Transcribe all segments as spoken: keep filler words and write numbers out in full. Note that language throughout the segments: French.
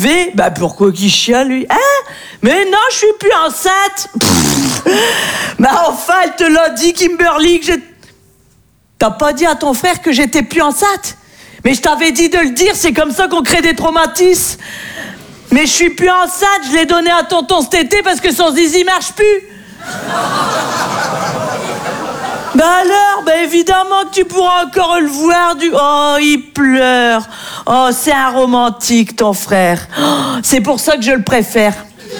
V, bah pourquoi qu'il chiale lui? Hein? Mais non, je suis plus enceinte. Bah enfin, elle te l'a dit, Kimberly, que j'ai... T'as pas dit à ton frère que j'étais plus enceinte? Mais je t'avais dit de le dire, c'est comme ça qu'on crée des traumatismes. Mais je suis plus enceinte, je l'ai donné à tonton cet été parce que son zizi marche plus. Bah alors, bah évidemment que tu pourras encore le voir du... Oh, il pleure. Oh, c'est un romantique, ton frère. Oh, c'est pour ça que je le préfère.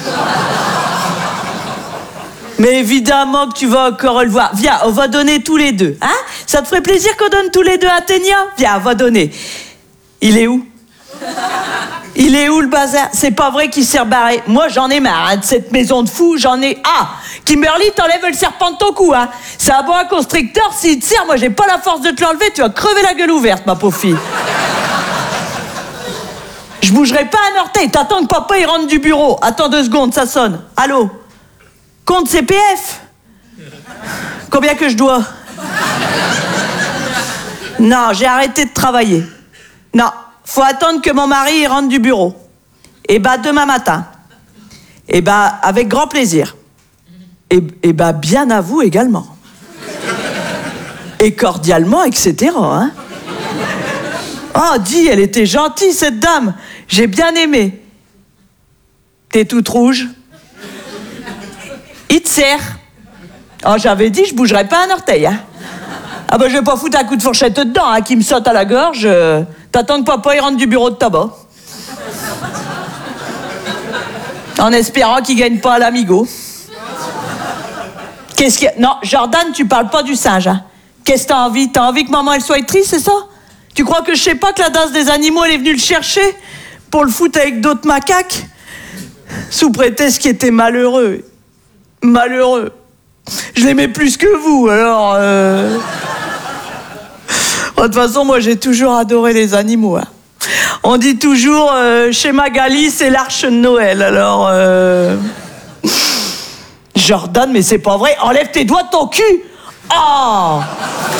Mais évidemment que tu vas encore le voir. Viens, on va donner tous les deux. Hein? Ça te ferait plaisir qu'on donne tous les deux à Ténia? Viens, on va donner. Il est où? Il est où le bazar? C'est pas vrai qu'il s'est rebarré. Moi, j'en ai marre hein, de cette maison de fous. J'en ai... Ah, Kimberly, t'enlèves le serpent de ton cou. Hein. C'est un boa constrictor. S'il te serre, moi, j'ai pas la force de te l'enlever. Tu vas crever la gueule ouverte, ma pauvre fille. Je bougerai pas un orteil. T'attends que papa il rentre du bureau. Attends deux secondes, ça sonne. Allô? Compte C P F? Combien que je dois? Non, j'ai arrêté de travailler. Non, faut attendre que mon mari il rentre du bureau. Et bah demain matin. Et bah avec grand plaisir. Et, et bah bien à vous également. Et cordialement, et cetera. Hein. Oh, dis, elle était gentille cette dame. J'ai bien aimé. T'es toute rouge. Il te serre. Oh, j'avais dit, je bougerais pas un orteil. Hein. Ah bah je vais pas foutre un coup de fourchette dedans, hein, qui me saute à la gorge. Euh, T'attends que papa il rentre du bureau de tabac. En espérant qu'il gagne pas à l'amigo. Qu'est-ce que... Non, Jordan, tu parles pas du singe. Hein. Qu'est-ce que t'as envie? T'as envie que maman elle soit triste, c'est ça? Tu crois que je sais pas que la danse des animaux elle est venue le chercher pour le foutre avec d'autres macaques? Sous prétexte qu'il était malheureux. Malheureux. Je l'aimais plus que vous, alors... Euh... De toute façon, moi, j'ai toujours adoré les animaux. Hein. On dit toujours, euh, chez Magali, c'est l'arche de Noël, alors... Euh... Jordan, mais c'est pas vrai. Enlève tes doigts de ton cul. Oh